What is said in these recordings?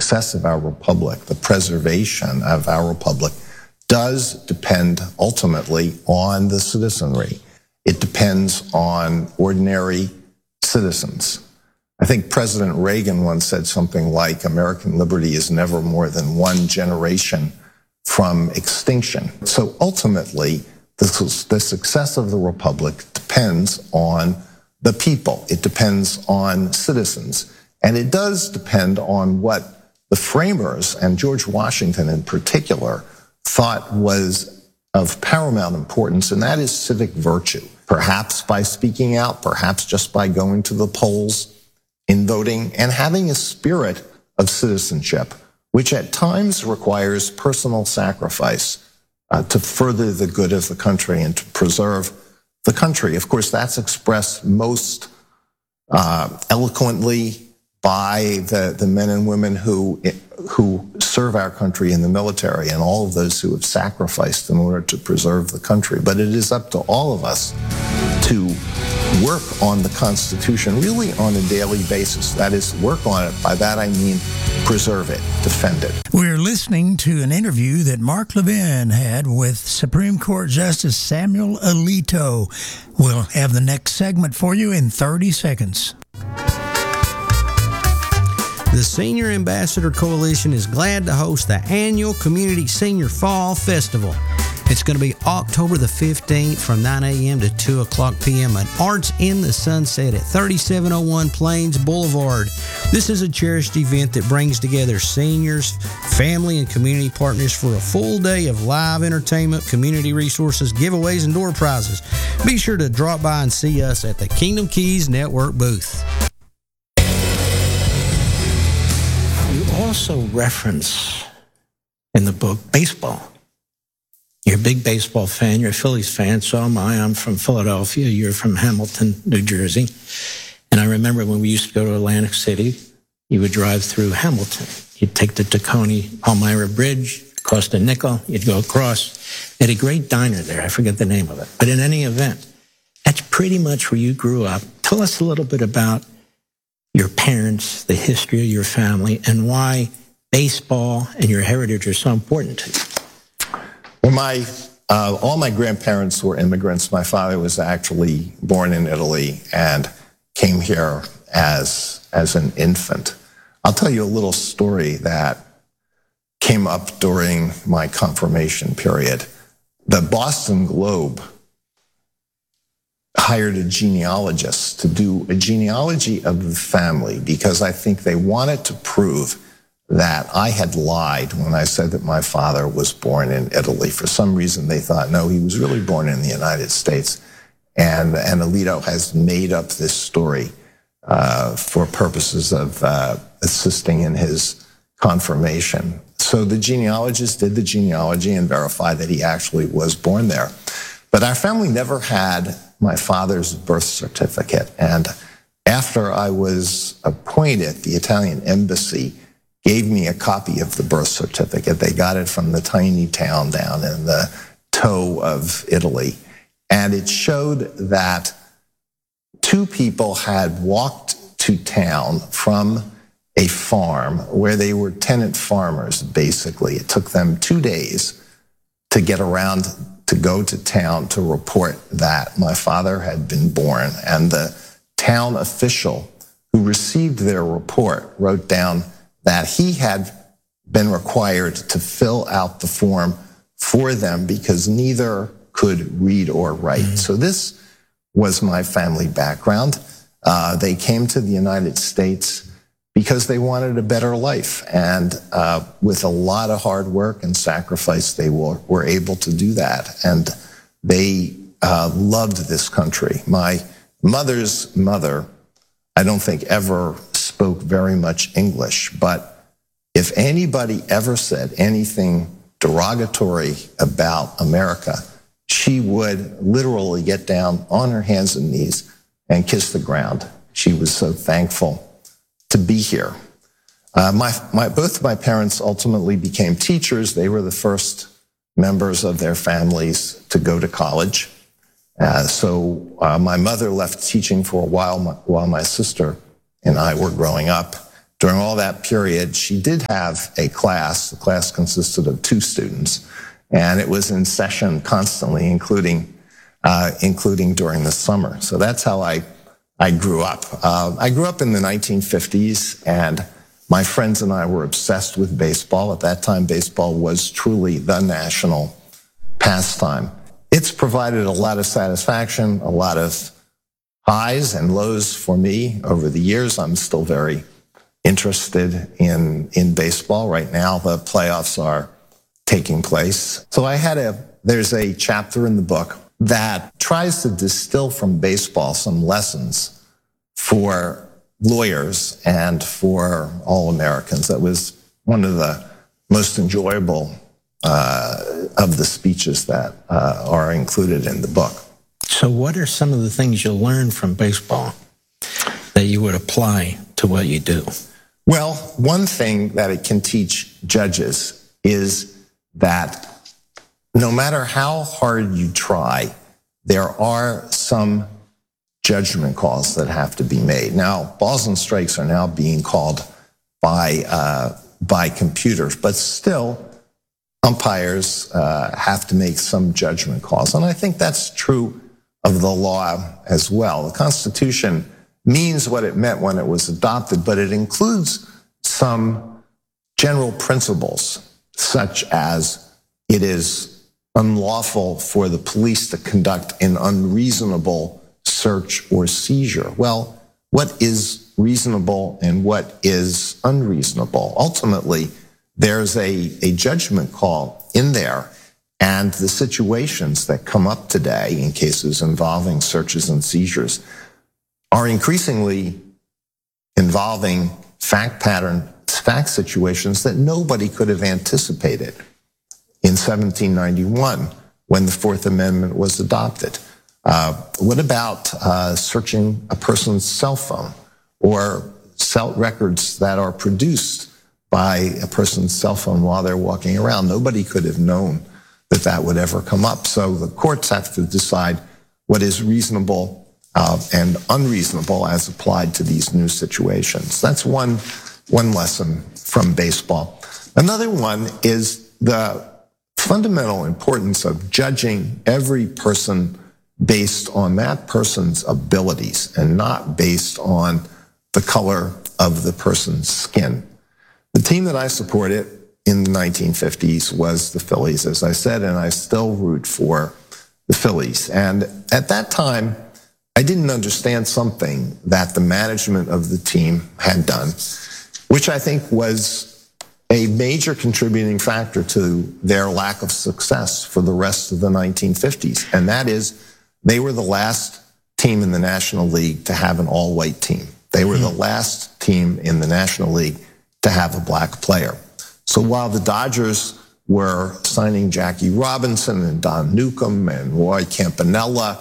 success of our republic, the preservation of our republic, does depend ultimately on the citizenry. It depends on ordinary citizens. I think President Reagan once said something like, American liberty is never more than one generation from extinction. So ultimately, the success of the republic depends on the people. It depends on citizens. And it does depend on what the framers, and George Washington in particular, thought was of paramount importance, and that is civic virtue. Perhaps by speaking out, perhaps just by going to the polls in voting, and having a spirit of citizenship, which at times requires personal sacrifice to further the good of the country and to preserve the country. Of course, that's expressed most eloquently by the men and women who serve our country in the military and all of those who have sacrificed in order to preserve the country. But it is up to all of us to work on the Constitution really on a daily basis. That is, work on it. By that I mean preserve it, defend it. We're listening to an interview that Mark Levin had with Supreme Court Justice Samuel Alito. We'll have the next segment for you in 30 seconds. The Senior Ambassador Coalition is glad to host the annual Community Senior Fall Festival. It's going to be October the 15th from 9 a.m. to 2 o'clock p.m. at Arts in the Sunset at 3701 Plains Boulevard. This is a cherished event that brings together seniors, family, and community partners for a full day of live entertainment, community resources, giveaways, and door prizes. Be sure to drop by and see us at the Kingdom Keys Network booth. You also reference in the book baseball. You're a big baseball fan. You're a Phillies fan. So am I. I'm from Philadelphia. You're from Hamilton, New Jersey. And I remember when we used to go to Atlantic City, you would drive through Hamilton. You'd take the Tacony Palmyra Bridge, cost a nickel. You'd go across. They had a great diner there. I forget the name of it. But in any event, that's pretty much where you grew up. Tell us a little bit about your parents, the history of your family, and why baseball and your heritage are so important to you. Well, all my grandparents were immigrants. My father was actually born in Italy and came here as an infant. I'll tell you a little story that came up during my confirmation period. The Boston Globe hired a genealogist to do a genealogy of the family because I think they wanted to prove that I had lied when I said that my father was born in Italy. For some reason, they thought, no, he was really born in the United States. And Alito has made up this story for purposes of assisting in his confirmation. So the genealogist did the genealogy and verified that he actually was born there. But our family never had my father's birth certificate. And after I was appointed, the Italian embassy gave me a copy of the birth certificate. They got it from the tiny town down in the toe of Italy. And it showed that two people had walked to town from a farm where they were tenant farmers, basically. It took them 2 days to get around to go to town to report that my father had been born. And the town official who received their report wrote down that he had been required to fill out the form for them because neither could read or write. So this was my family background. They came to the United States because they wanted a better life. And with a lot of hard work and sacrifice, they were able to do that. And they loved this country. My mother's mother, I don't think ever spoke very much English, but if anybody ever said anything derogatory about America, she would literally get down on her hands and knees and kiss the ground. She was so thankful to be here. Both my parents ultimately became teachers. They were the first members of their families to go to college. So my mother left teaching for a while my sister and I were growing up. during all that period, she did have a class. The class consisted of 2 students, and it was in session constantly, including during the summer. So that's how I grew up. I grew up in the 1950s, and my friends and I were obsessed with baseball. At that time, baseball was truly the national pastime. It's provided a lot of satisfaction, a lot of highs and lows for me over the years. I'm still very interested in baseball. Right now, the playoffs are taking place. So there's a chapter in the book that tries to distill from baseball some lessons for lawyers and for all Americans. That was one of the most enjoyable of the speeches that are included in the book. So what are some of the things you learn from baseball that you would apply to what you do? Well, one thing that it can teach judges is that no matter how hard you try, there are some judgment calls that have to be made. Now, balls and strikes are now being called by computers, but still, umpires have to make some judgment calls. And I think that's true of the law as well. The Constitution means what it meant when it was adopted, but it includes some general principles, such as it is unlawful for the police to conduct an unreasonable search or seizure. Well, what is reasonable and what is unreasonable? Ultimately, there's a judgment call in there, and the situations that come up today in cases involving searches and seizures are increasingly involving fact situations that nobody could have anticipated in 1791 when the Fourth Amendment was adopted. What about searching a person's cell phone or cell records that are produced by a person's cell phone while they're walking around? Nobody could have known that would ever come up. So the courts have to decide what is reasonable and unreasonable as applied to these new situations. That's one lesson from baseball. Another one is the fundamental importance of judging every person based on that person's abilities and not based on the color of the person's skin. The team that I supported in the 1950s was the Phillies, as I said, and I still root for the Phillies. And at that time, I didn't understand something that the management of the team had done, which I think was a major contributing factor to their lack of success for the rest of the 1950s. And that is, they were the last team in the National League to have an all-white team. They were the last team in the National League to have a black player. So while the Dodgers were signing Jackie Robinson and Don Newcomb and Roy Campanella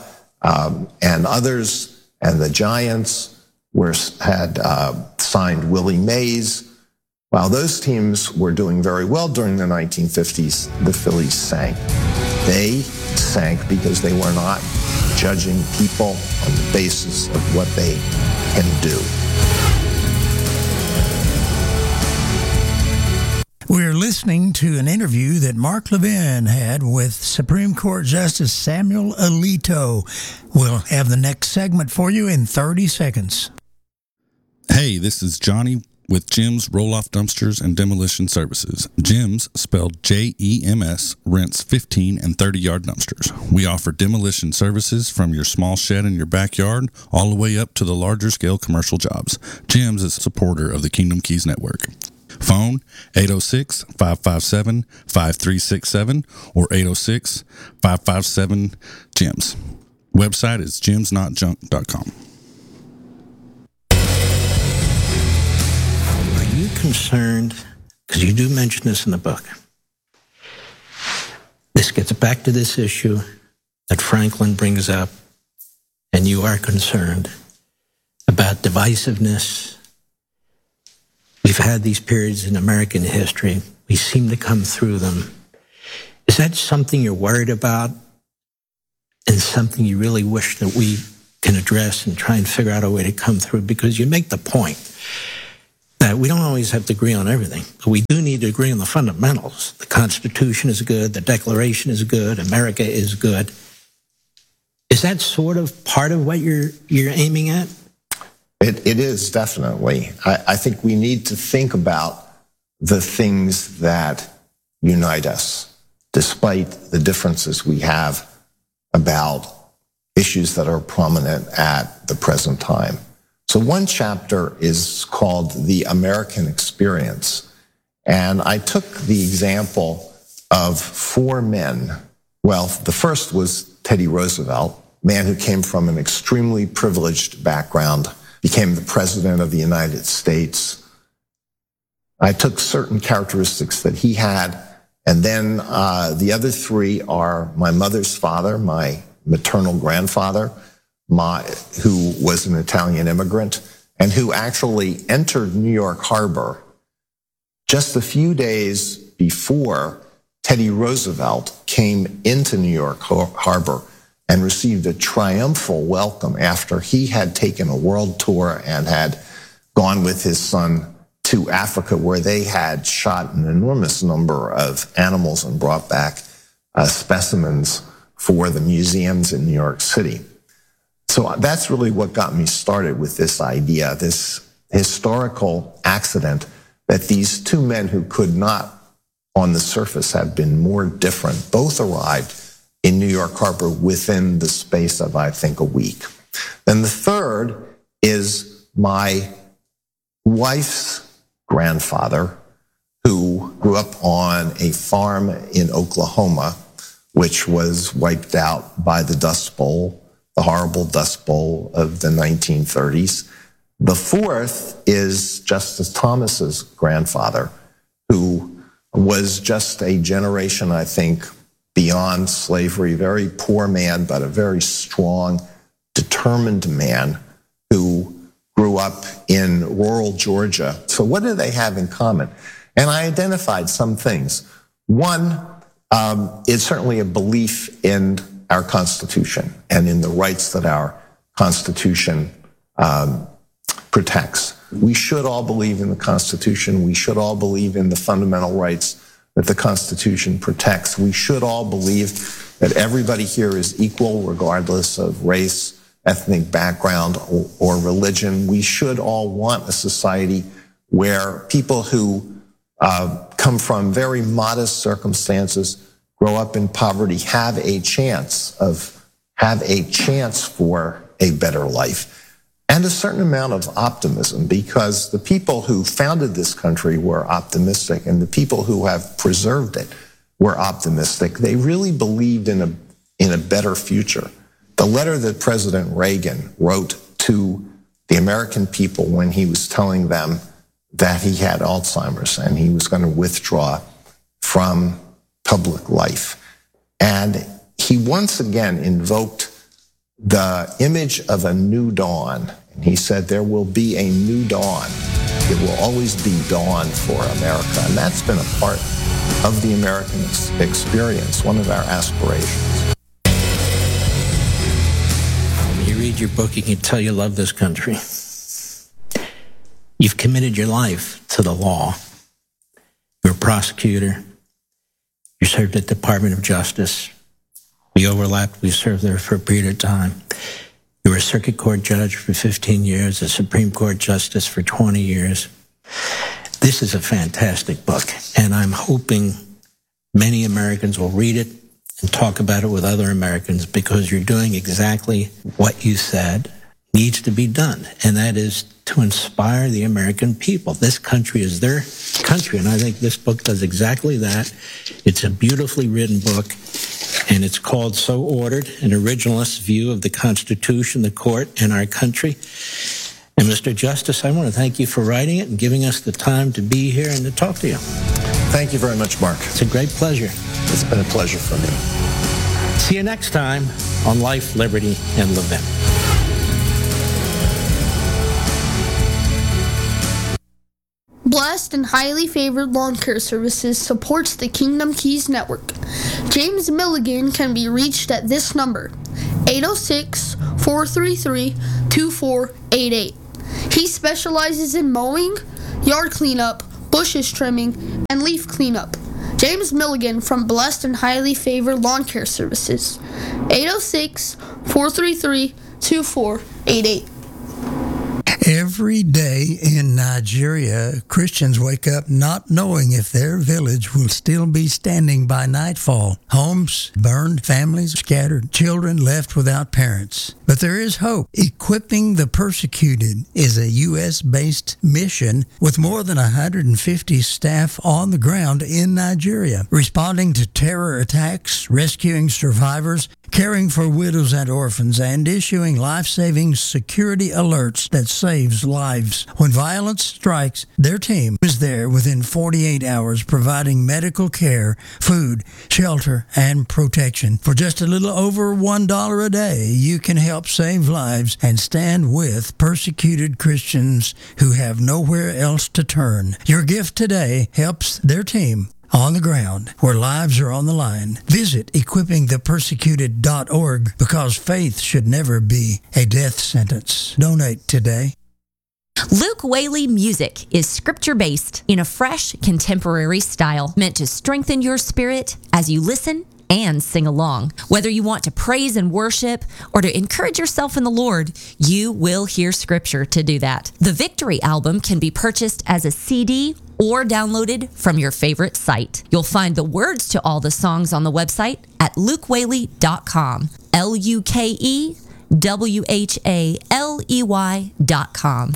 and others, and the Giants had signed Willie Mays, while those teams were doing very well during the 1950s, the Phillies sank. They sank because they were not judging people on the basis of what they can do. We're listening to an interview that Mark Levin had with Supreme Court Justice Samuel Alito. We'll have the next segment for you in 30 seconds. Hey, this is Johnny with Jim's Roll-Off Dumpsters and Demolition Services. Jim's, spelled J-E-M-S, rents 15 and 30-yard dumpsters. We offer demolition services from your small shed in your backyard all the way up to the larger scale commercial jobs. Jim's is a supporter of the Kingdom Keys Network. Phone 806-557-5367 or 806-557-JIMS. Website is jimsnotjunk.com. Are you concerned, because you do mention this in the book, this gets back to this issue that Franklin brings up, and you are concerned about divisiveness. We've had these periods in American history. We seem to come through them. Is that something you're worried about and something you really wish that we can address and try and figure out a way to come through? Because you make the point that we don't always have to agree on everything, but we do need to agree on the fundamentals. The Constitution is good, the Declaration is good, America is good. Is that sort of part of what you're aiming at? It is, definitely. I think we need to think about the things that unite us, despite the differences we have about issues that are prominent at the present time. So one chapter is called The American Experience. And I took the example of four men. Well, the first was Teddy Roosevelt, a man who came from an extremely privileged background, became the president of the United States. I took certain characteristics that he had, and then the other three are my mother's father, my maternal grandfather, who was an Italian immigrant, and who actually entered New York Harbor just a few days before Teddy Roosevelt came into New York Harbor and received a triumphal welcome after he had taken a world tour and had gone with his son to Africa, where they had shot an enormous number of animals and brought back specimens for the museums in New York City. So that's really what got me started with this idea, this historical accident, that these two men who could not on the surface have been more different, both arrived in New York Harbor within the space of, I think, a week. Then the third is my wife's grandfather, who grew up on a farm in Oklahoma, which was wiped out by the Dust Bowl, the horrible Dust Bowl of the 1930s. The fourth is Justice Thomas's grandfather, who was just a generation, I think, beyond slavery, very poor man, but a very strong, determined man who grew up in rural Georgia. So what do they have in common? And I identified some things. One is certainly a belief in our Constitution and in the rights that our Constitution protects. We should all believe in the Constitution. We should all believe in the fundamental rights that the Constitution protects. We should all believe that everybody here is equal, regardless of race, ethnic background, or religion. We should all want a society where people who come from very modest circumstances, grow up in poverty, have a chance for a better life. And a certain amount of optimism, because the people who founded this country were optimistic, and the people who have preserved it were optimistic. They really believed in a better future. The letter that President Reagan wrote to the American people when he was telling them that he had Alzheimer's and he was going to withdraw from public life. And he once again invoked the image of a new dawn. And he said, there will be a new dawn. It will always be dawn for America. And that's been a part of the American experience, one of our aspirations. When you read your book, you can tell you love this country. You've committed your life to the law. You're a prosecutor. You served at the Department of Justice. We overlapped. We served there for a period of time. You were a circuit court judge for 15 years, a Supreme Court justice for 20 years. This is a fantastic book, and I'm hoping many Americans will read it and talk about it with other Americans, because you're doing exactly what you said needs to be done, and that is to inspire the American people. This country is their country, and I think this book does exactly that. It's a beautifully written book, and it's called So Ordered, an Originalist View of the Constitution, the Court, and Our Country. And Mr. Justice, I want to thank you for writing it and giving us the time to be here and to talk to you. Thank you very much, Mark. It's a great pleasure. It's been a pleasure for me. See you next time on Life, Liberty, and Levin. Blessed and highly favored lawn care services supports the Kingdom Keys Network. James Milligan can be reached at this number, 806-433-2488. He specializes in mowing, yard cleanup, bushes trimming, and leaf cleanup. James Milligan from Blessed and Highly Favored Lawn Care Services. 806-433-2488. Every day in Nigeria, Christians wake up not knowing if their village will still be standing by nightfall. Homes burned, families scattered, children left without parents. But there is hope. Equipping the Persecuted is a U.S.-based mission with more than 150 staff on the ground in Nigeria, responding to terror attacks, rescuing survivors, caring for widows and orphans, and issuing life-saving security alerts that saves lives. When violence strikes, their team is there within 48 hours providing medical care, food, shelter, and protection. For just a little over $1 a day, you can help save lives and stand with persecuted Christians who have nowhere else to turn. Your gift today helps their team on the ground where lives are on the line. Visit equippingthepersecuted.org because faith should never be a death sentence. Donate today. Luke Whaley Music is scripture-based in a fresh, contemporary style meant to strengthen your spirit as you listen and sing along. Whether you want to praise and worship or to encourage yourself in the Lord, you will hear scripture to do that. The Victory album can be purchased as a CD or downloaded from your favorite site. You'll find the words to all the songs on the website at lukewhaley.com. LUKEWHALEY.com.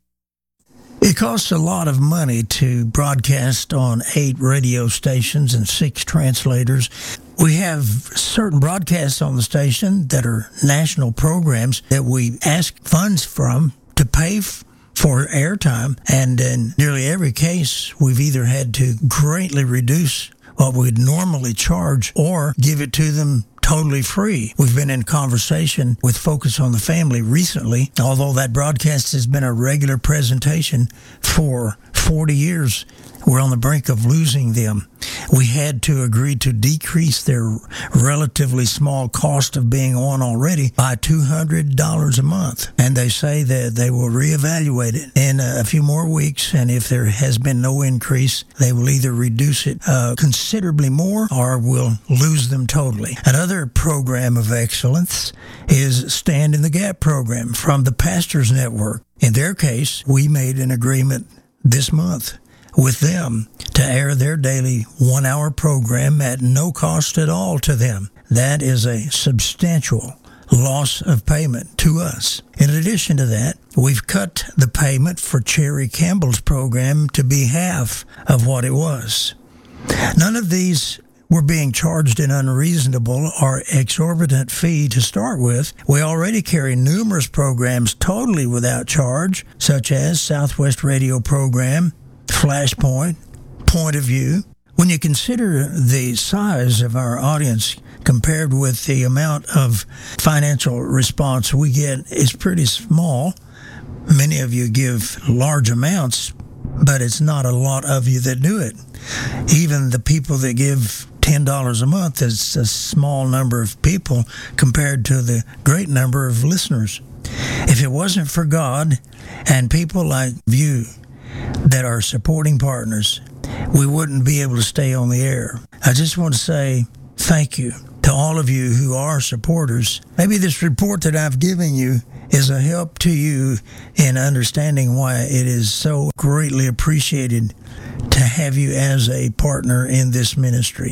It costs a lot of money to broadcast on 8 radio stations and 6 translators. We have certain broadcasts on the station that are national programs that we ask funds from to pay for airtime, and in nearly every case, we've either had to greatly reduce what we'd normally charge or give it to them totally free. We've been in conversation with Focus on the Family recently, although that broadcast has been a regular presentation for 40 years. We're on the brink of losing them. We had to agree to decrease their relatively small cost of being on already by $200 a month. And they say that they will reevaluate it in a few more weeks. And if there has been no increase, they will either reduce it considerably more or will lose them totally. Another program of excellence is Stand in the Gap program from the Pastors Network. In their case, we made an agreement this month with them to air their daily 1-hour program at no cost at all to them. That is a substantial loss of payment to us. In addition to that, we've cut the payment for Cherry Campbell's program to be half of what it was. None of these were being charged an unreasonable or exorbitant fee to start with. We already carry numerous programs totally without charge, such as Southwest Radio program, Flashpoint, Point of View. When you consider the size of our audience compared with the amount of financial response we get, it's pretty small. Many of you give large amounts, but it's not a lot of you that do it. Even the people that give $10 a month is a small number of people compared to the great number of listeners. If it wasn't for God and people like you that are supporting partners, we wouldn't be able to stay on the air. I just want to say thank you to all of you who are supporters. Maybe this report that I've given you is a help to you in understanding why it is so greatly appreciated to have you as a partner in this ministry.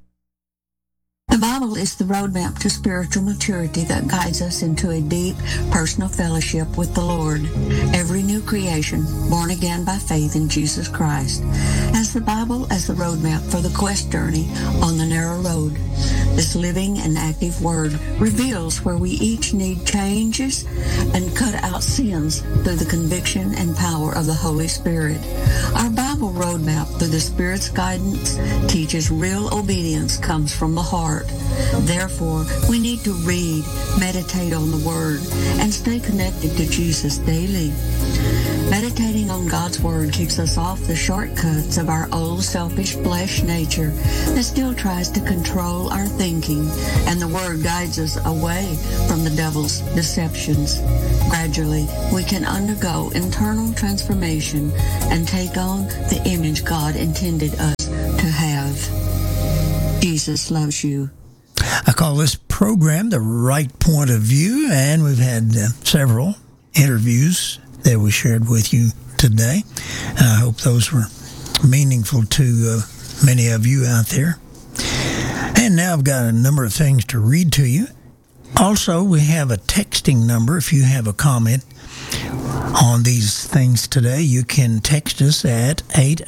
The Bible is the roadmap to spiritual maturity that guides us into a deep personal fellowship with the Lord. Every new creation, born again by faith in Jesus Christ, has the Bible as the roadmap for the quest journey on the narrow road. This living and active Word reveals where we each need changes and cut out sins through the conviction and power of the Holy Spirit. Our Bible roadmap through the Spirit's guidance teaches real obedience comes from the heart. Therefore, we need to read, meditate on the Word, and stay connected to Jesus daily. Meditating on God's Word keeps us off the shortcuts of our old selfish flesh nature that still tries to control our thinking, and the Word guides us away from the devil's deceptions. Gradually, we can undergo internal transformation and take on the image God intended us to have. Jesus loves you. I call this program The Right Point of View, and we've had several interviews that we shared with you today. I hope those were meaningful to many of you out there. And now I've got a number of things to read to you. Also, we have a texting number. If you have a comment on these things today, you can text us at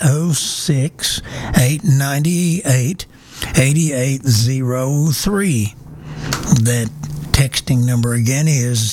806-898-8803. That texting number again is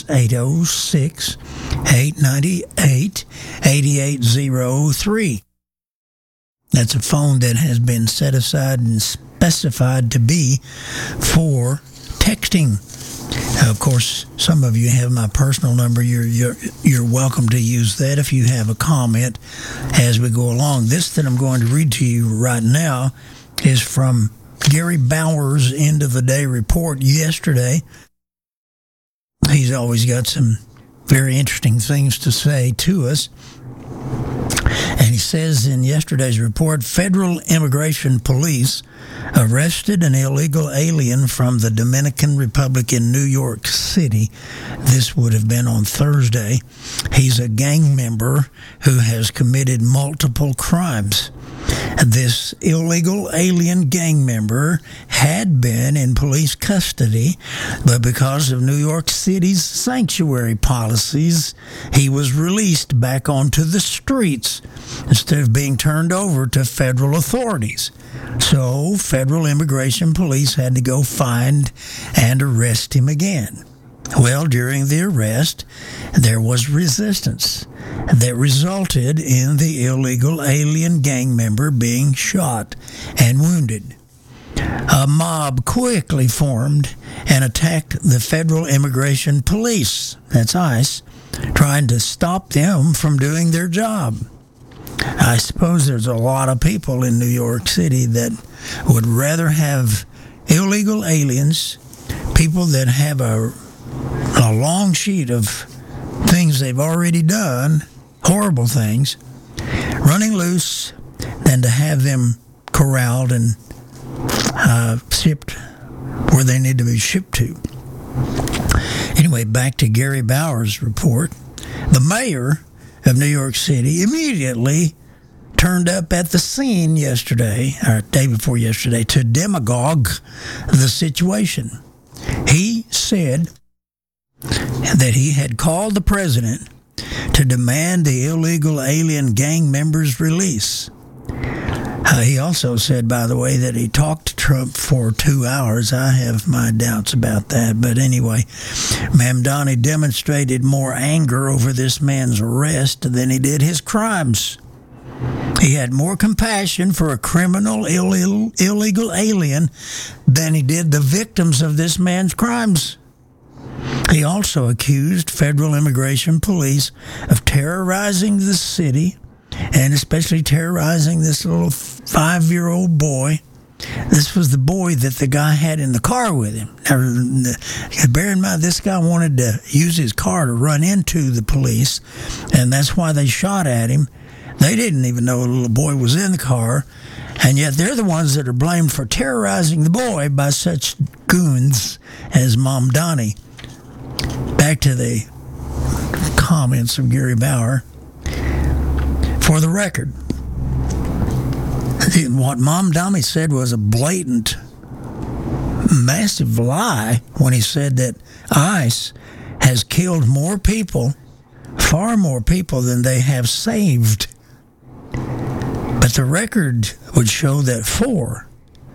806-898-8803. That's a phone that has been set aside and specified to be for texting. Of course, some of you have my personal number. You're welcome to use that if you have a comment as we go along. This that I'm going to read to you right now is from Gary Bauer's End of the Day report yesterday. He's always got some very interesting things to say to us. And he says in yesterday's report, federal immigration police arrested an illegal alien from the Dominican Republic in New York City. This would have been on Thursday. He's a gang member who has committed multiple crimes. This illegal alien gang member had been in police custody, but because of New York City's sanctuary policies, he was released back onto the streets instead of being turned over to federal authorities. So, federal immigration police had to go find and arrest him again. Well, during the arrest, there was resistance that resulted in the illegal alien gang member being shot and wounded. A mob quickly formed and attacked the federal immigration police, that's ICE, trying to stop them from doing their job. I suppose there's a lot of people in New York City that would rather have illegal aliens, people that have a long sheet of things they've already done, horrible things, running loose, than to have them corralled and shipped where they need to be shipped to. Anyway, back to Gary Bauer's report. The mayor of New York City immediately turned up at the scene yesterday, or day before yesterday, to demagogue the situation. He said that he had called the president to demand the illegal alien gang members' release. He also said, by the way, that he talked to Trump for 2 hours. I have my doubts about that. But anyway, Mamdani demonstrated more anger over this man's arrest than he did his crimes. He had more compassion for a criminal illegal alien than he did the victims of this man's crimes. He also accused federal immigration police of terrorizing the city, and especially terrorizing this little 5-year-old boy. This was the boy that the guy had in the car with him. Now, bear in mind, this guy wanted to use his car to run into the police, and that's why they shot at him. They didn't even know a little boy was in the car, and yet they're the ones that are blamed for terrorizing the boy by such goons as Mamdani. Back to the comments of Gary Bauer. For the record, what Mamdani said was a blatant, massive lie when he said that ICE has killed more people, far more people than they have saved. But the record would show that four,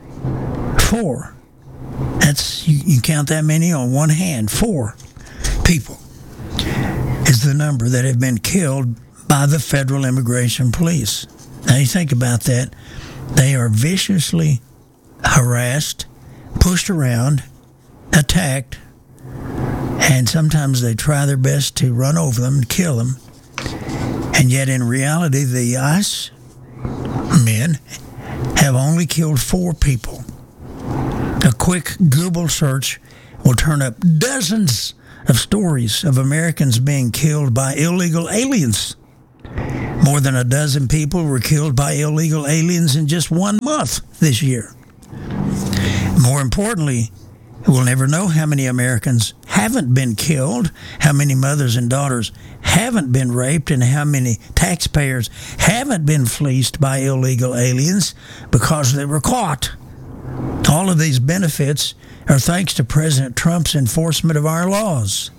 that's, you count that many on one hand, 4 people is the number that have been killed by the federal immigration police. Now you think about that. They are viciously harassed, pushed around, attacked, and sometimes they try their best to run over them and kill them. And yet in reality, the ICE men have only killed 4 people. A quick Google search will turn up dozens of stories of Americans being killed by illegal aliens. More than a dozen people were killed by illegal aliens in just 1 month this year. More importantly, we'll never know how many Americans haven't been killed, how many mothers and daughters haven't been raped, and how many taxpayers haven't been fleeced by illegal aliens because they were caught. All of these benefits are thanks to President Trump's enforcement of our laws.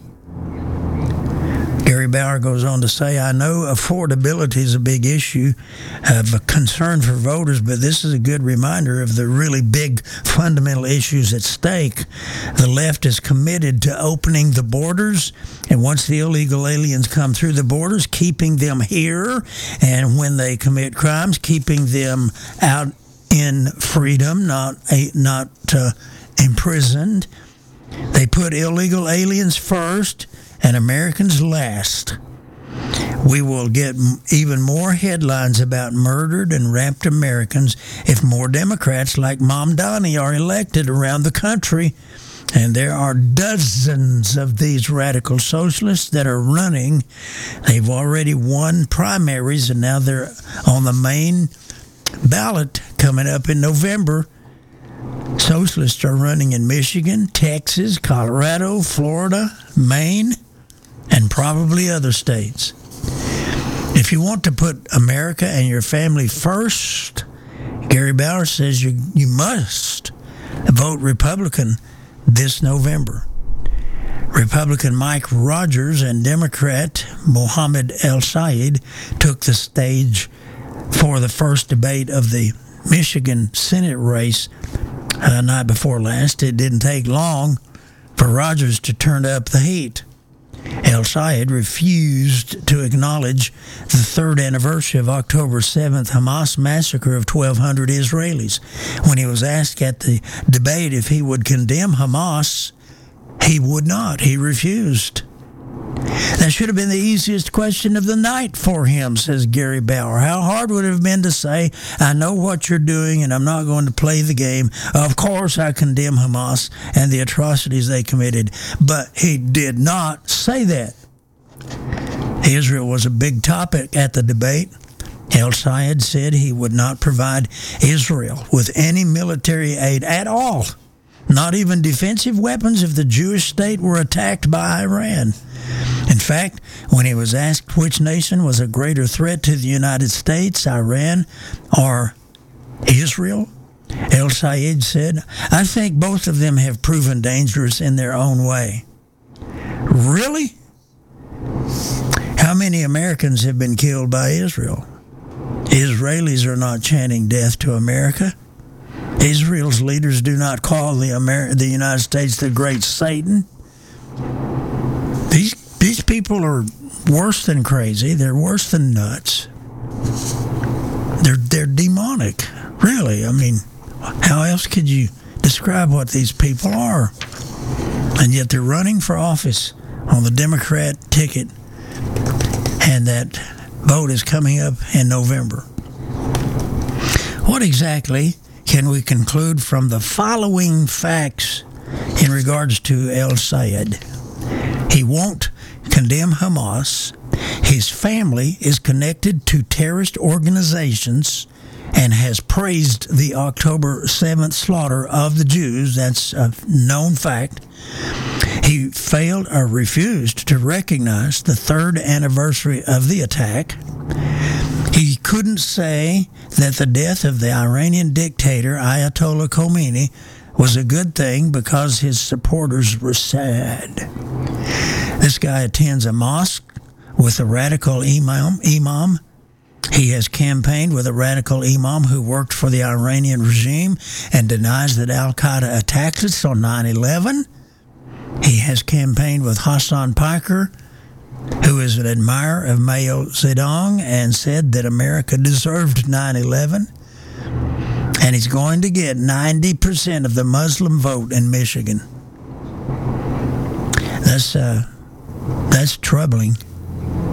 Gary Bauer goes on to say, I know affordability is a big issue of a concern for voters, but this is a good reminder of the really big fundamental issues at stake. The left is committed to opening the borders, and once the illegal aliens come through the borders, keeping them here, and when they commit crimes, keeping them out in freedom, not imprisoned. They put illegal aliens first and Americans last. We will get even more headlines about murdered and raped Americans if more Democrats like Mom Donnie are elected around the country. And there are dozens of these radical socialists that are running. They've already won primaries, and now they're on the main ballot coming up in November. Socialists are running in Michigan, Texas, Colorado, Florida, Maine, and probably other states. If you want to put America and your family first, Gary Bauer says you must vote Republican this November. Republican Mike Rogers and Democrat Mohammed El-Sayed took the stage for the first debate of the Michigan Senate race night before last. It didn't take long for Rogers to turn up the heat. El-Sayed refused to acknowledge the 3rd anniversary of October 7th Hamas massacre of 1,200 Israelis. When he was asked at the debate if he would condemn Hamas, he would not. He refused. That should have been the easiest question of the night for him, says Gary Bauer. How hard would it have been to say, I know what you're doing and I'm not going to play the game. Of course I condemn Hamas and the atrocities they committed. But he did not say that. Israel was a big topic at the debate. El-Sayed said he would not provide Israel with any military aid at all, not even defensive weapons if the Jewish state were attacked by Iran. In fact, when he was asked which nation was a greater threat to the United States, Iran or Israel, El-Sayed said, I think both of them have proven dangerous in their own way. Really? How many Americans have been killed by Israel? Israelis are not chanting death to America. Israel's leaders do not call the United States the Great Satan. These people are worse than crazy. They're worse than nuts. They're demonic, really. I mean, how else could you describe what these people are? And yet they're running for office on the Democrat ticket, and that vote is coming up in November. What exactly can we conclude from the following facts in regards to El-Sayed? He won't condemn Hamas. His family is connected to terrorist organizations and has praised the October 7th slaughter of the Jews. That's a known fact. He failed or refused to recognize the 3rd anniversary of the attack. He couldn't say that the death of the Iranian dictator Ayatollah Khomeini was a good thing because his supporters were sad. This guy attends a mosque with a radical imam. He has campaigned with a radical imam who worked for the Iranian regime and denies that Al-Qaeda attacked us on 9/11. He has campaigned with Hassan Piker, who is an admirer of Mao Zedong and said that America deserved 9/11. And he's going to get 90% of the Muslim vote in Michigan. That's troubling.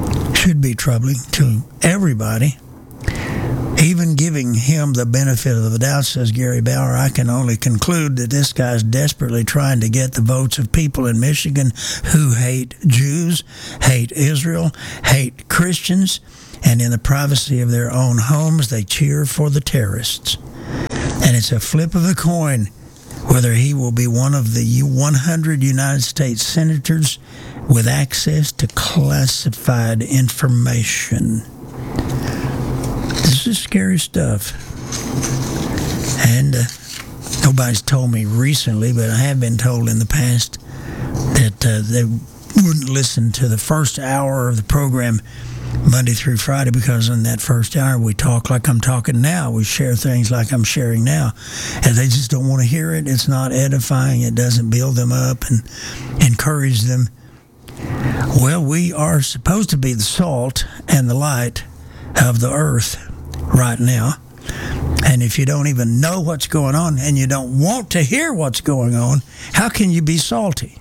should be troubling to everybody. Even giving him the benefit of the doubt, says Gary Bauer, I can only conclude that this guy's desperately trying to get the votes of people in Michigan who hate Jews, hate Israel, hate Christians, and in the privacy of their own homes, they cheer for the terrorists. And it's a flip of a coin whether he will be one of the 100 United States senators with access to classified information. This is scary stuff. And nobody's told me recently, but I have been told in the past that they wouldn't listen to the first hour of the program Monday through Friday, because in that first hour we talk like I'm talking now. We share things like I'm sharing now. And they just don't want to hear it. It's not edifying. It doesn't build them up and encourage them. Well, we are supposed to be the salt and the light of the earth right now. And if you don't even know what's going on and you don't want to hear what's going on, how can you be salty?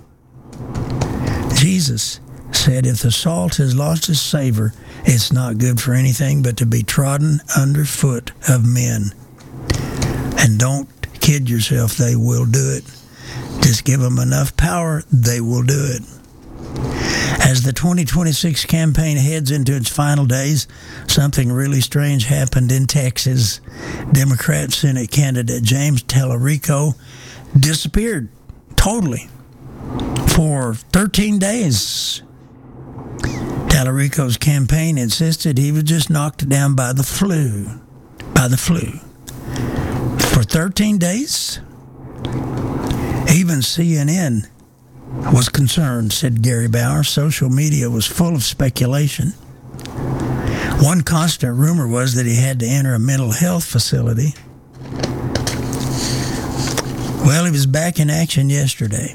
Jesus said, if the salt has lost its savor, it's not good for anything but to be trodden underfoot of men. And don't kid yourself, they will do it. Just give them enough power, they will do it. As the 2026 campaign heads into its final days, something really strange happened in Texas. Democrat Senate candidate James Tallarico disappeared totally for 13 days. Tallarico's campaign insisted he was just knocked down by the flu. For 13 days? Even CNN was concerned, said Gary Bauer. Social media was full of speculation. One constant rumor was that he had to enter a mental health facility. Well, he was back in action yesterday.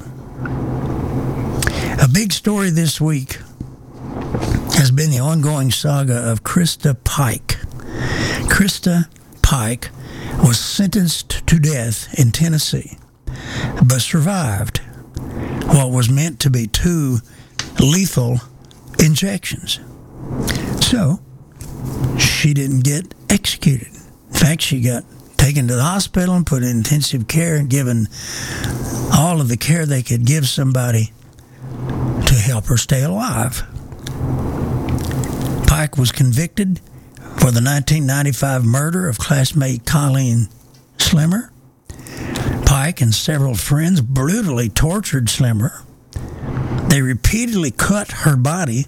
A big story this week has been the ongoing saga of Krista Pike. Krista Pike was sentenced to death in Tennessee, but survived what was meant to be 2 lethal injections. So, she didn't get executed. In fact, she got taken to the hospital and put in intensive care and given all of the care they could give somebody to help her stay alive. Pike was convicted for the 1995 murder of classmate Colleen Slimmer. Pike and several friends brutally tortured Slimmer. They repeatedly cut her body.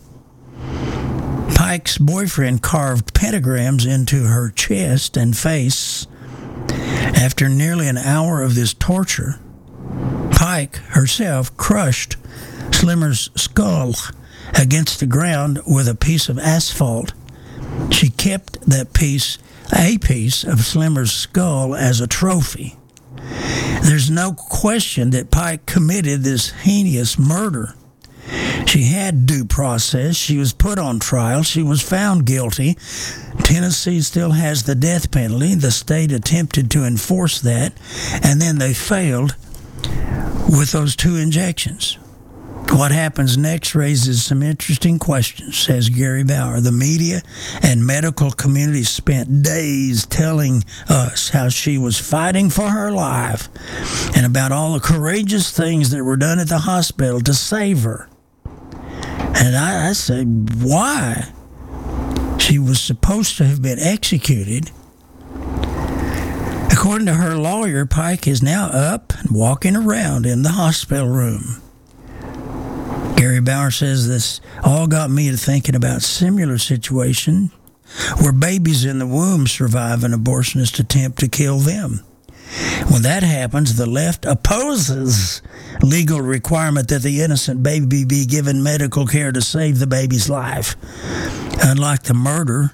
Pike's boyfriend carved pentagrams into her chest and face. After nearly an hour of this torture, Pike herself crushed Slimmer's skull against the ground with a piece of asphalt. She kept a piece of Slimmer's skull as a trophy. There's no question that Pike committed this heinous murder. She had due process. She was put on trial. She was found guilty. Tennessee still has the death penalty. The state attempted to enforce that, and then they failed with those 2 injections. What happens next raises some interesting questions, says Gary Bauer. The media and medical community spent days telling us how she was fighting for her life and about all the courageous things that were done at the hospital to save her. And I say, why? She was supposed to have been executed. According to her lawyer, Pike is now up and walking around in the hospital room. Gary Bauer says this all got me to thinking about similar situation where babies in the womb survive an abortionist attempt to kill them. When that happens, the left opposes legal requirement that the innocent baby be given medical care to save the baby's life. Unlike the murderer,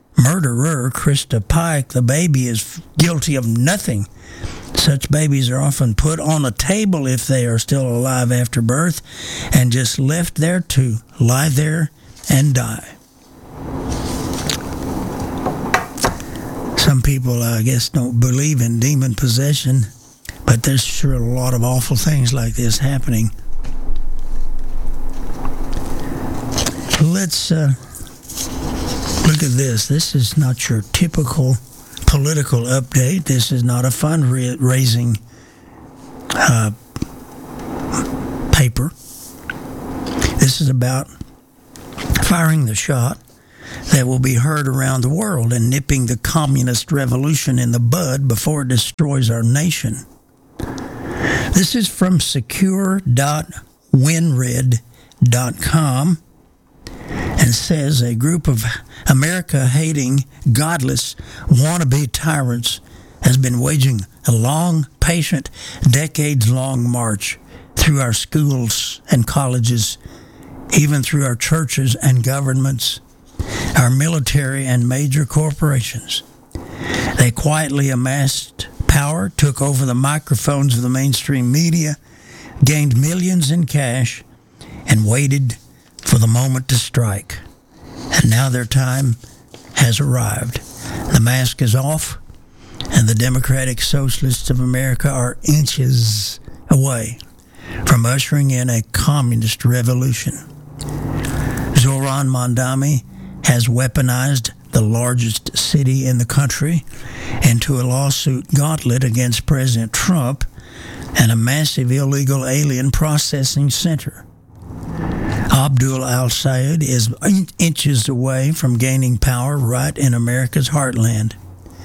Krista Pike, the baby is guilty of nothing. Such babies are often put on a table if they are still alive after birth and just left there to lie there and die. Some people, I guess, don't believe in demon possession, but there's sure a lot of awful things like this happening. Let's Look at this. This is not your typical political update. This is not a fundraising paper. This is about firing the shot that will be heard around the world and nipping the communist revolution in the bud before it destroys our nation. This is from secure.winred.com and says a group of America-hating, godless, wannabe tyrants has been waging a long, patient, decades-long march through our schools and colleges, even through our churches and governments, our military and major corporations. They quietly amassed power, took over the microphones of the mainstream media, gained millions in cash, and waited for the moment to strike. And now their time has arrived. The mask is off, and the Democratic Socialists of America are inches away from ushering in a communist revolution. Zoran Mondami has weaponized the largest city in the country into a lawsuit gauntlet against President Trump and a massive illegal alien processing center. Abdul al-Sayed is inches away from gaining power right in America's heartland.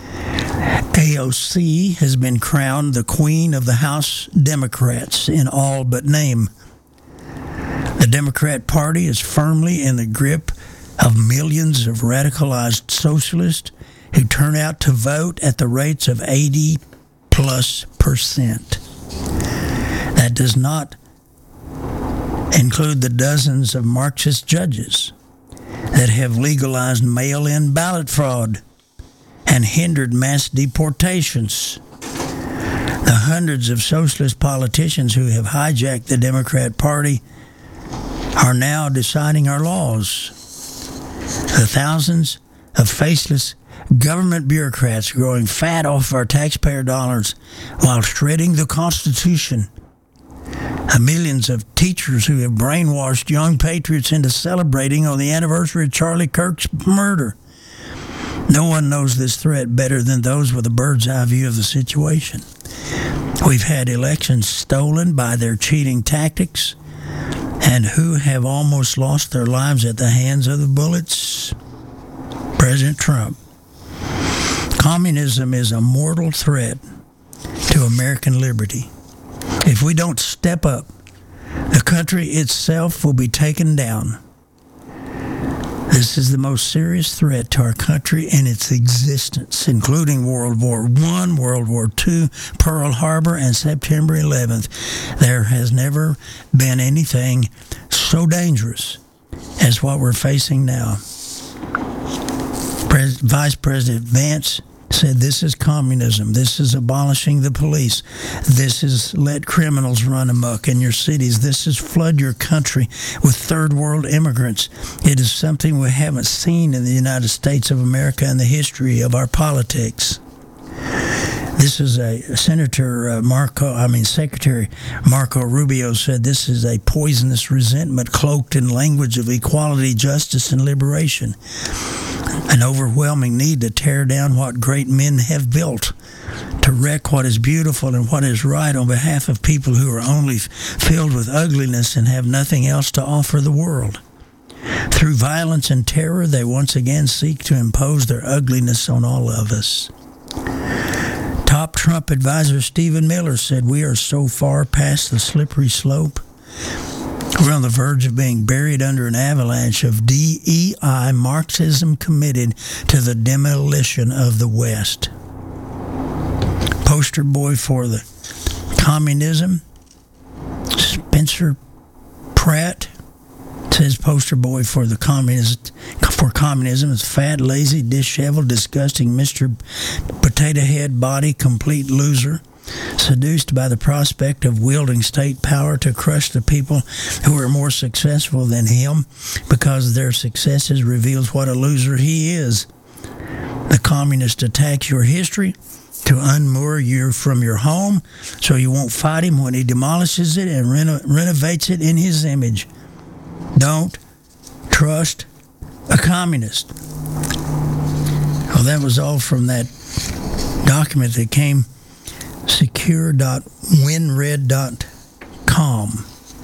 AOC has been crowned the Queen of the House Democrats in all but name. The Democrat Party is firmly in the grip of millions of radicalized socialists who turn out to vote at the rates of 80+%. That does not include the dozens of Marxist judges that have legalized mail-in ballot fraud and hindered mass deportations. The hundreds of socialist politicians who have hijacked the Democrat Party are now deciding our laws. The thousands of faceless government bureaucrats growing fat off our taxpayer dollars while shredding the Constitution. The millions of teachers who have brainwashed young patriots into celebrating on the anniversary of Charlie Kirk's murder. No one knows this threat better than those with a bird's eye view of the situation. We've had elections stolen by their cheating tactics, and who have almost lost their lives at the hands of the bullets? President Trump. Communism is a mortal threat to American liberty. If we don't step up, the country itself will be taken down. This is the most serious threat to our country in its existence, including World War I, World War II, Pearl Harbor, and September 11th. There has never been anything so dangerous as what we're facing now. Vice President Vance said this is communism, this is abolishing the police, this is let criminals run amok in your cities, this is flood your country with third world immigrants. It is something we haven't seen in the United States of America in the history of our politics. This is Secretary Marco Rubio said this is a poisonous resentment cloaked in language of equality, justice, and liberation. An overwhelming need to tear down what great men have built, to wreck what is beautiful and what is right on behalf of people who are only filled with ugliness and have nothing else to offer the world. Through violence and terror, they once again seek to impose their ugliness on all of us. Top Trump advisor Stephen Miller said, "We are so far past the slippery slope. We're on the verge of being buried under an avalanche of DEI Marxism committed to the demolition of the West." Poster boy for the communism, Spencer Pratt says poster boy for the communism is fat, lazy, disheveled, disgusting Mr. Potato Head body, complete loser, seduced by the prospect of wielding state power to crush the people who are more successful than him because their successes reveals what a loser he is. The communist attacks your history to unmoor you from your home so you won't fight him when he demolishes it and renovates it in his image. Don't trust a communist. Well, that was all from that document that came, secure.winred.com.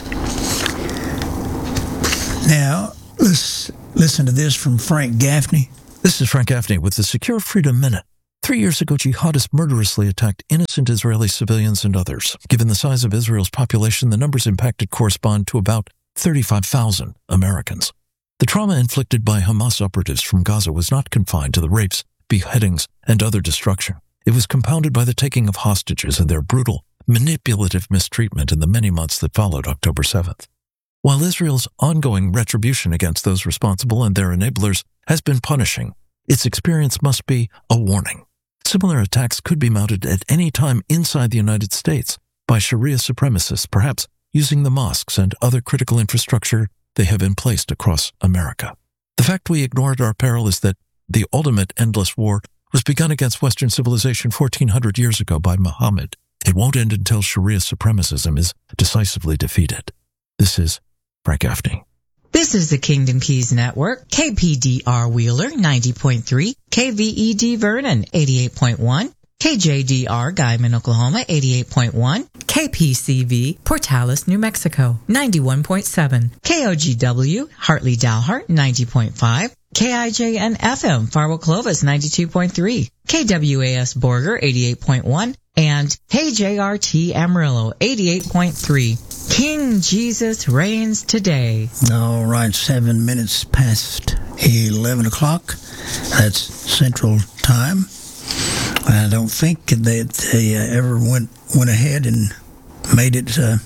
Now, let's listen to this from Frank Gaffney. This is Frank Gaffney with the Secure Freedom Minute. 3 years ago, jihadists murderously attacked innocent Israeli civilians and others. Given the size of Israel's population, the numbers impacted correspond to about 35,000 Americans. The trauma inflicted by Hamas operatives from Gaza was not confined to the rapes, beheadings, and other destruction. It was compounded by the taking of hostages and their brutal, manipulative mistreatment in the many months that followed October 7th. While Israel's ongoing retribution against those responsible and their enablers has been punishing, its experience must be a warning. Similar attacks could be mounted at any time inside the United States by Sharia supremacists, perhaps using the mosques and other critical infrastructure they have emplaced across America. The fact we ignored our peril is that the ultimate endless war was begun against Western civilization 1,400 years ago by Muhammad. It won't end until Sharia supremacism is decisively defeated. This is Frank Gaffney. This is the Kingdom Keys Network, KPDR Wheeler 90.3, KVED Vernon 88.1, KJDR Guyman, Oklahoma 88.1, KPCV Portales, New Mexico 91.7, KOGW Hartley Dalhart 90.5, KIJN FM Farwell Clovis 92.3, KWAS Borger 88.1, and KJRT Amarillo 88.3. King Jesus reigns today. All right, 7 minutes past 11 o'clock. That's Central Time. I don't think that they ever went ahead and made it the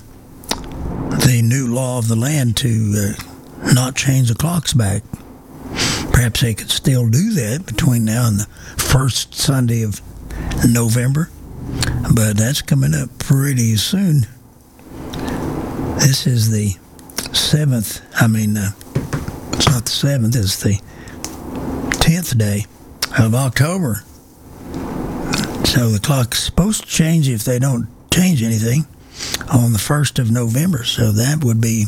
new law of the land to not change the clocks back. Perhaps they could still do that between now and the first Sunday of November, but that's coming up pretty soon. This is the 7th, it's not the 7th, it's the 10th day of October. So the clock's supposed to change if they don't change anything on the 1st of November. So that would be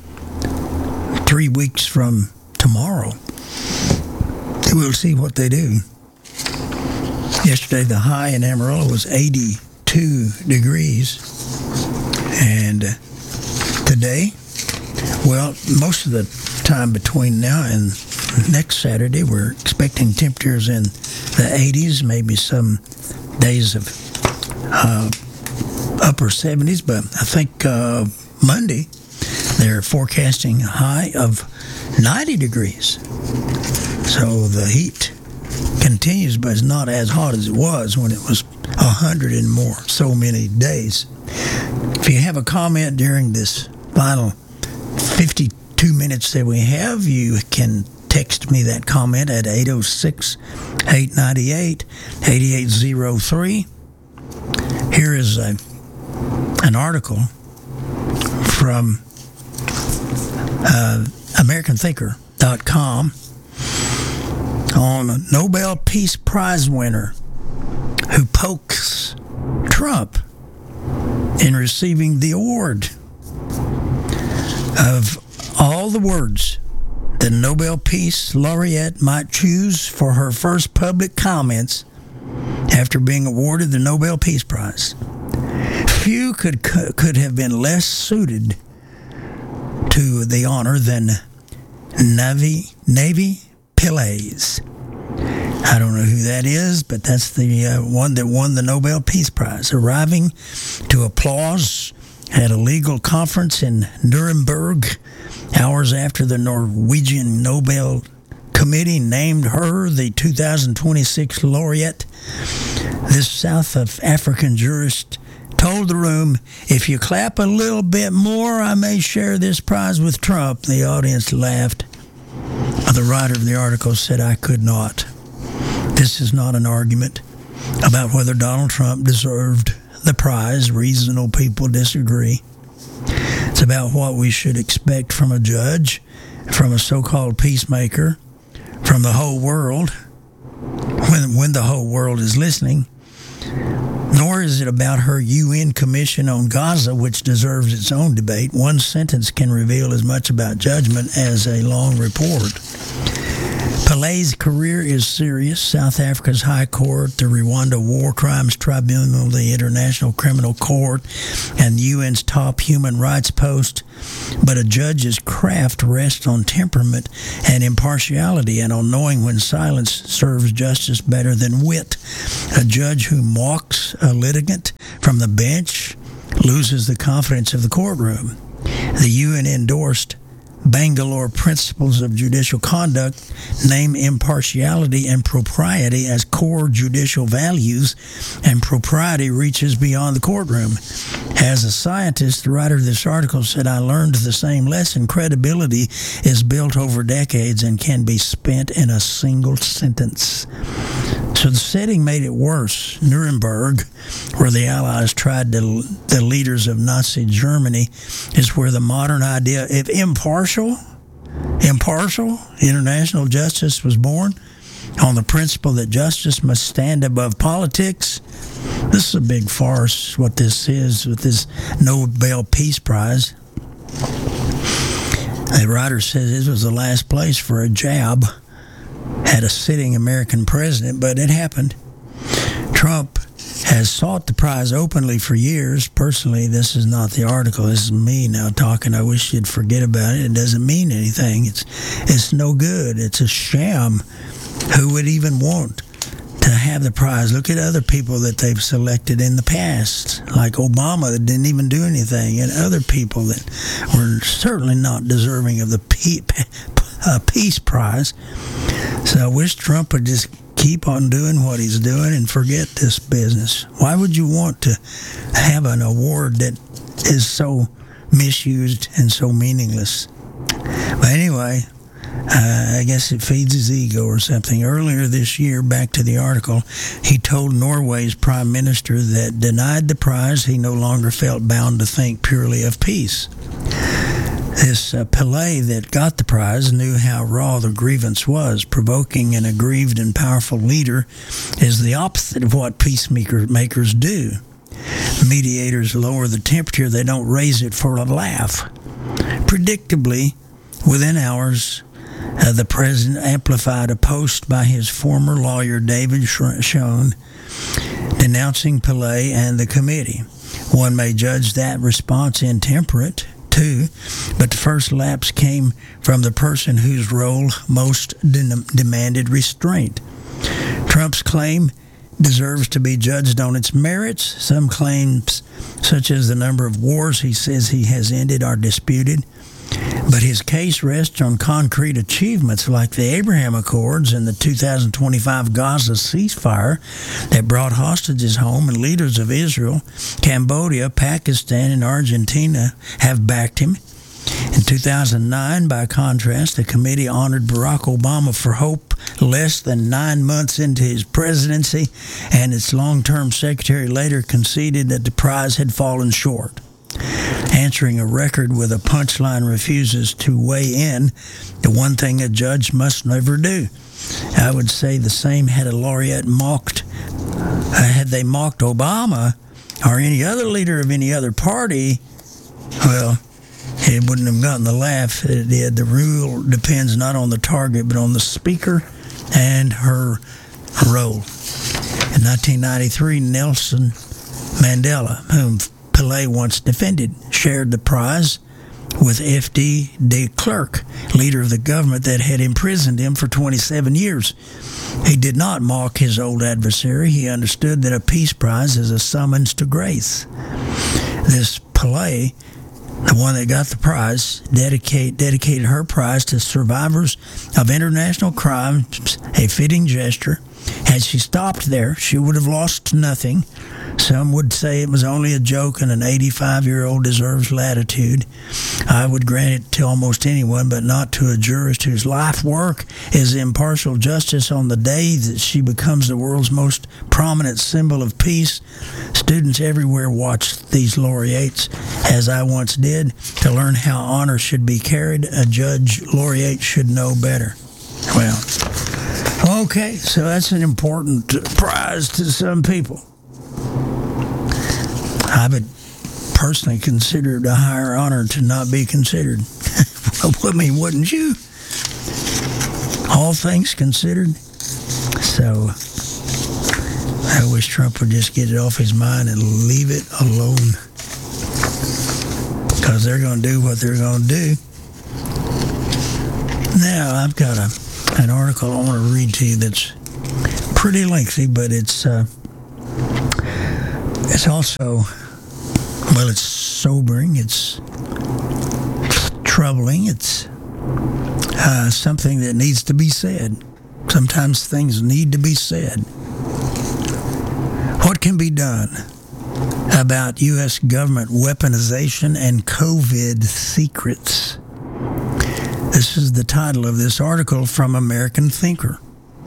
3 weeks from tomorrow. We'll see what they do. Yesterday, the high in Amarillo was 82 degrees. And today, well, most of the time between now and next Saturday, we're expecting temperatures in the 80s, maybe some days of upper 70s, but I think Monday they're forecasting a high of 90 degrees. So the heat continues, but it's not as hot as it was when it was 100 and more, so many days. If you have a comment during this final 52 minutes that we have, you can text me that comment at 806-898-8803. Here is an article from AmericanThinker.com on a Nobel Peace Prize winner who pokes Trump in receiving the award. Of all the words the Nobel Peace Laureate might choose for her first public comments after being awarded the Nobel Peace Prize, few could have been less suited to the honor than Navi Pillay. I don't know who that is, but that's the one that won the Nobel Peace Prize, arriving to applause at a legal conference in Nuremberg hours after the Norwegian Nobel Committee named her the 2026 laureate. This South African jurist told the room, "If you clap a little bit more, I may share this prize with Trump." The audience laughed. The writer of the article said, "I could not. This is not an argument about whether Donald Trump deserved the prize. Reasonable people disagree. It's about what we should expect from a judge, from a so-called peacemaker, from the whole world, when the whole world is listening. Nor is it about her UN Commission on Gaza, which deserves its own debate. One sentence can reveal as much about judgment as a long report. Pilay's career is serious. South Africa's High Court, the Rwanda War Crimes Tribunal, the International Criminal Court, and the UN's top human rights post. But a judge's craft rests on temperament and impartiality and on knowing when silence serves justice better than wit. A judge who mocks a litigant from the bench loses the confidence of the courtroom. The UN-endorsed Bangalore Principles of Judicial Conduct name impartiality and propriety as core judicial values, and propriety reaches beyond the courtroom. As a scientist, the writer of this article said, I learned the same lesson. Credibility is built over decades and can be spent in a single sentence. So the setting made it worse. Nuremberg, where the Allies tried the leaders of Nazi Germany, is where the modern idea of impartial international justice was born, on the principle that justice must stand above politics. This is a big farce, what this is, with this Nobel Peace Prize. The writer says this was the last place for a jab at a sitting American president, but it happened. Trump has sought the prize openly for years. Personally, this is not the article. This is me now talking. I wish you'd forget about it. It doesn't mean anything. It's no good. It's a sham. Who would even want to have the prize? Look at other people that they've selected in the past, like Obama, that didn't even do anything, and other people that were certainly not deserving of the Peace Prize. So I wish Trump would just keep on doing what he's doing and forget this business. Why would you want to have an award that is so misused and so meaningless? But anyway, I guess it feeds his ego or something. Earlier this year, back to the article, he told Norway's prime minister that denied the prize, he no longer felt bound to think purely of peace. This Pillay that got the prize knew how raw the grievance was. Provoking an aggrieved and powerful leader is the opposite of what peacemakers do. Mediators lower the temperature, they don't raise it for a laugh. Predictably, within hours, the president amplified a post by his former lawyer, David Schoen, denouncing Pillay and the committee. One may judge that response intemperate, too, but the first lapse came from the person whose role most demanded restraint. Trump's claim deserves to be judged on its merits. Some claims, such as the number of wars he says he has ended, are disputed. But his case rests on concrete achievements like the Abraham Accords and the 2025 Gaza ceasefire that brought hostages home, and leaders of Israel, Cambodia, Pakistan, and Argentina have backed him. In 2009, by contrast, the committee honored Barack Obama for hope less than 9 months into his presidency, and its long-term secretary later conceded that the prize had fallen short. Answering a record with a punchline refuses to weigh in, the one thing a judge must never do. I would say the same had a laureate had they mocked Obama or any other leader of any other party, well, it wouldn't have gotten the laugh that it did. The rule depends not on the target, but on the speaker and her role. In 1993, Nelson Mandela, whom Pillay once defended, shared the prize with F.D. de Klerk, leader of the government that had imprisoned him for 27 years. He did not mock his old adversary. He understood that a peace prize is a summons to grace. This Pillay, the one that got the prize, dedicated her prize to survivors of international crime, a fitting gesture. Had she stopped there, she would have lost nothing. Some would say it was only a joke and an 85-year-old deserves latitude. I would grant it to almost anyone, but not to a jurist whose life work is impartial justice. On the day that she becomes the world's most prominent symbol of peace, students everywhere watch these laureates, as I once did, to learn how honor should be carried. A judge laureate should know better. Well, okay, so that's an important prize to some people. I would personally consider it a higher honor to not be considered. I mean, wouldn't you? all things considered. So I wish Trump would just get it off his mind and leave it alone, because they're going to do what they're going to do. Now, I've got an article I want to read to you that's pretty lengthy, but it's also, well, it's sobering, it's troubling, it's something that needs to be said. Sometimes things need to be said. What can be done about U.S. government weaponization and COVID secrets? This is the title of this article from American Thinker.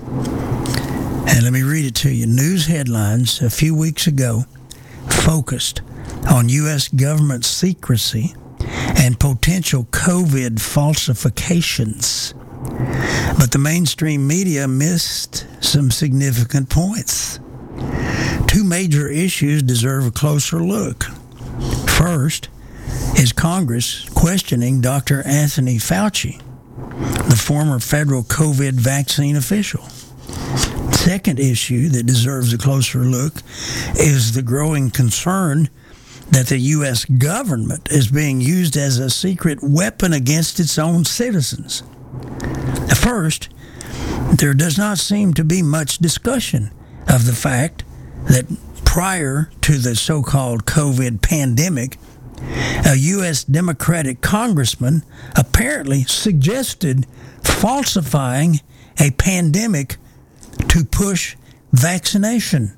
And let me read it to you. News headlines a few weeks ago focused on U.S. government secrecy and potential COVID falsifications. But the mainstream media missed some significant points. Two major issues deserve a closer look. First is Congress questioning Dr. Anthony Fauci, the former federal COVID vaccine official. Second issue that deserves a closer look is the growing concern that the U.S. government is being used as a secret weapon against its own citizens. First, there does not seem to be much discussion of the fact that prior to the so-called COVID pandemic, a U.S. Democratic congressman apparently suggested falsifying a pandemic to push vaccination.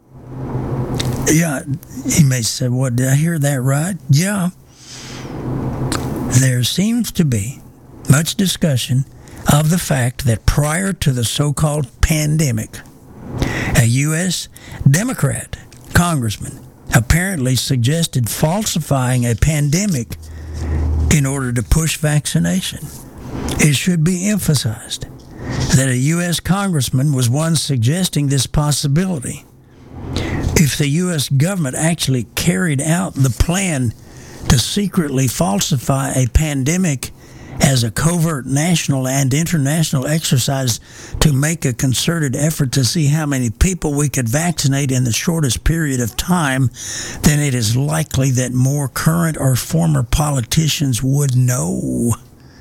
Yeah, you may say, well, did I hear that right? Yeah. There seems to be much discussion of the fact that prior to the so-called pandemic, a U.S. Democrat congressman apparently suggested falsifying a pandemic in order to push vaccination. It should be emphasized that a U.S. congressman was one suggesting this possibility. If the U.S. government actually carried out the plan to secretly falsify a pandemic as a covert national and international exercise to make a concerted effort to see how many people we could vaccinate in the shortest period of time, then it is likely that more current or former politicians would know.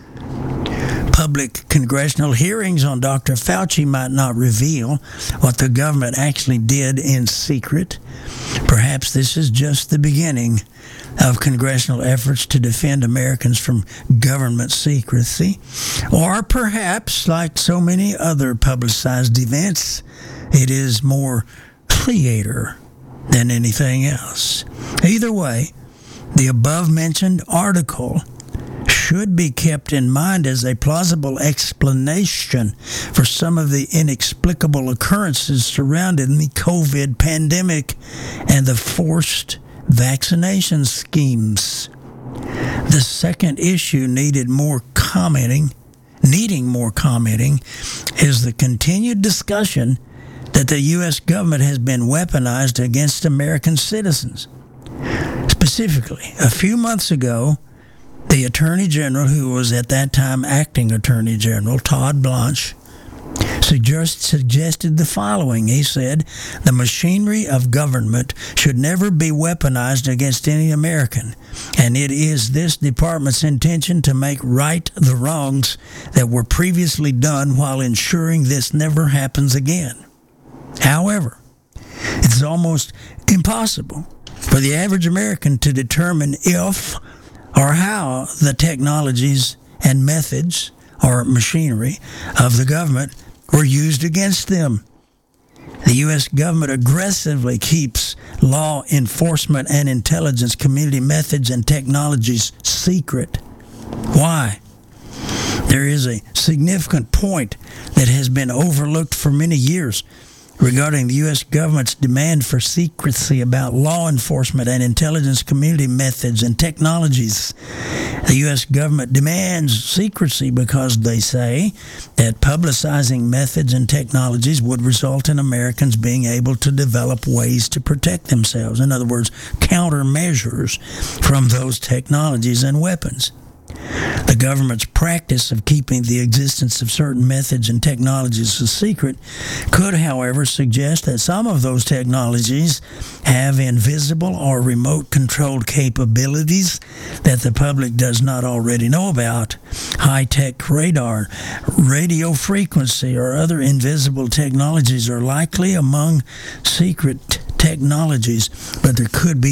Public congressional hearings on Dr. Fauci might not reveal what the government actually did in secret. Perhaps this is just the beginning of congressional efforts to defend Americans from government secrecy. Or perhaps, like so many other publicized events, it is more theater than anything else. Either way, the above-mentioned article should be kept in mind as a plausible explanation for some of the inexplicable occurrences surrounding the COVID pandemic and the forced vaccination schemes. The second issue needing more commenting is the continued discussion that the U.S. government has been weaponized against American citizens. Specifically, a few months ago, the Attorney General, who was at that time acting Attorney General, Todd Blanche, suggested the following. He said, the machinery of government should never be weaponized against any American, and it is this department's intention to make right the wrongs that were previously done while ensuring this never happens again. However, it's almost impossible for the average American to determine if or how the technologies and methods or machinery of the government were used against them. The U.S. government aggressively keeps law enforcement and intelligence community methods and technologies secret. Why? There is a significant point that has been overlooked for many years regarding the U.S. government's demand for secrecy about law enforcement and intelligence community methods and technologies. The U.S. government demands secrecy because they say that publicizing methods and technologies would result in Americans being able to develop ways to protect themselves. In other words, countermeasures from those technologies and weapons. The government's practice of keeping the existence of certain methods and technologies a secret could, however, suggest that some of those technologies have invisible or remote-controlled capabilities that the public does not already know about. High-tech radar, radio frequency, or other invisible technologies are likely among secret technologies, but there could be